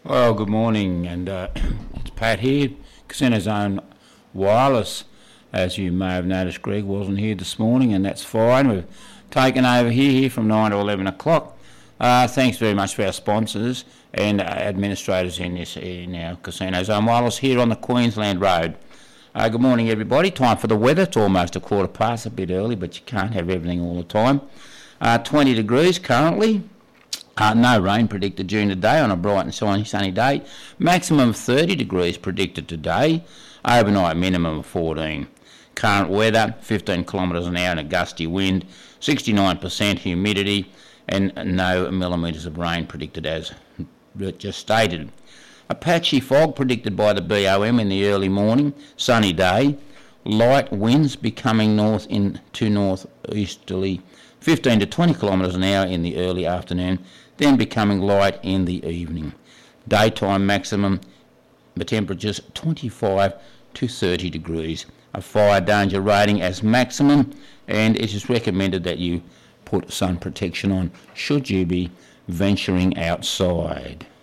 Well, good morning, and it's Pat here, Casino Zone Wireless. As you may have noticed, Greg wasn't here this morning, and that's fine. We've taken over here from 9 to 11 o'clock. Thanks very much for our sponsors and administrators in our Casino Zone Wireless here on the Queensland Road. Good morning, everybody. Time for the weather. It's almost a quarter past, a bit early, but you can't have everything all the time. 20 degrees currently. No rain predicted during the day on a bright and sunny day. Maximum of 30 degrees predicted today. Overnight minimum of 14. Current weather, 15 kilometres an hour and a gusty wind. 69% humidity and no millimetres of rain predicted as just stated. A patchy fog predicted by the BOM in the early morning. Sunny day. Light winds becoming north to northeasterly. 15 to 20 kilometres an hour in the early afternoon, then becoming light in the evening. Daytime maximum, the temperatures 25 to 30 degrees. A fire danger rating as maximum, and it is recommended that you put sun protection on should you be venturing outside.